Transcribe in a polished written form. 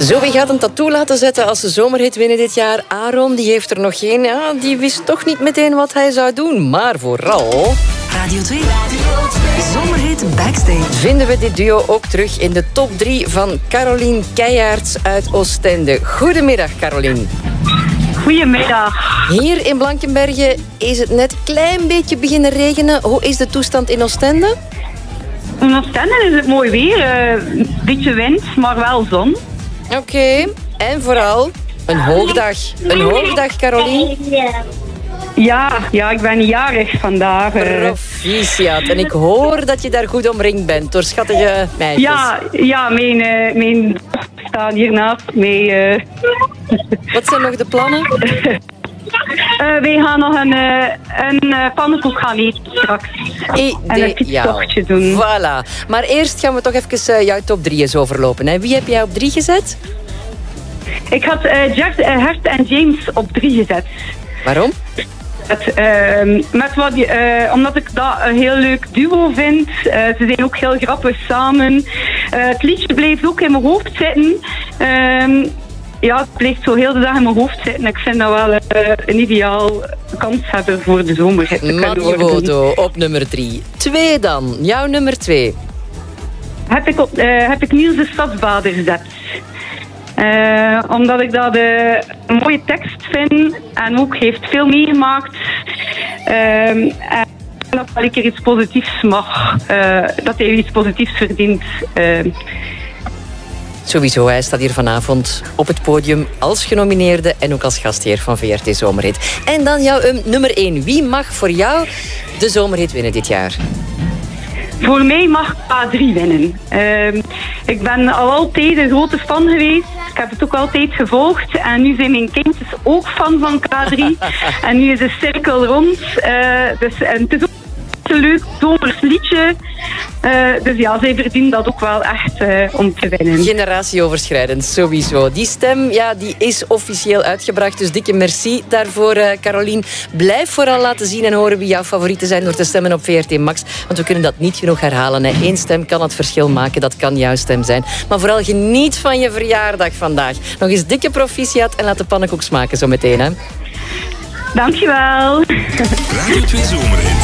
Zo, wie gaat een tattoo laten zetten als ze zomerhit winnen dit jaar? Aaron, die heeft er nog geen. Ja, die wist toch niet meteen wat hij zou doen. Maar vooral... Radio 2. Zomerhit Backstage. Vinden we dit duo ook terug in de top 3 van Caroline Keijaerts uit Oostende. Goedemiddag, Caroline. Goedemiddag. Hier in Blankenberge is het net een klein beetje beginnen regenen. Hoe is de toestand in Oostende? In Oostende is het mooi weer. Een beetje wind, maar wel zon. Oké. En vooral een hoogdag. Een hoogdag, Caroline. Ja, ik ben jarig vandaag. Proficiat. En ik hoor dat je daar goed omringd bent door schattige meisjes. Ja, mijn staan hiernaast mee. Wat zijn nog de plannen? Wij gaan nog een pannenkoek gaan eten straks. En een fietstochtje doen. Voilà. Maar eerst gaan we toch even jouw top 3 eens overlopen. Hè. Wie heb jij op 3 gezet? Ik had Hert en James op 3 gezet. Waarom? Omdat ik dat een heel leuk duo vind. Ze zijn ook heel grappig samen. Het liedje blijft ook in mijn hoofd zitten. Het blijft zo heel de dag in mijn hoofd zitten. Ik vind dat wel een ideaal kans hebben voor de zomer. Matti Wodo op nummer 3. 2 dan. Jouw nummer 2. Heb ik Niels de Stadsbader gezet. Omdat ik dat een mooie tekst vind en ook heeft veel meegemaakt. En dat wel een keer iets positiefs mag. Dat hij iets positiefs verdient. Sowieso, hij staat hier vanavond op het podium als genomineerde en ook als gastheer van VRT Zomerhit. En dan jouw nummer 1. Wie mag voor jou de Zomerhit winnen dit jaar? Voor mij mag K3 winnen. Ik ben al altijd een grote fan geweest. Ik heb het ook altijd gevolgd. En nu zijn mijn kindjes ook fan van K3. En nu is de cirkel rond. En het is ook een leuk zomers liedje. Dus ja, zij verdienen dat ook wel echt om te winnen. Generatieoverschrijdend, sowieso. Die stem, die is officieel uitgebracht. Dus dikke merci daarvoor, Caroline. Blijf vooral laten zien en horen wie jouw favorieten zijn door te stemmen op VRT Max. Want we kunnen dat niet genoeg herhalen. Hè. 1 stem kan het verschil maken. Dat kan jouw stem zijn. Maar vooral geniet van je verjaardag vandaag. Nog eens dikke proficiat en laat de pannenkoek smaken zo meteen. Hè. Dankjewel. Radio 2 Zomerhit.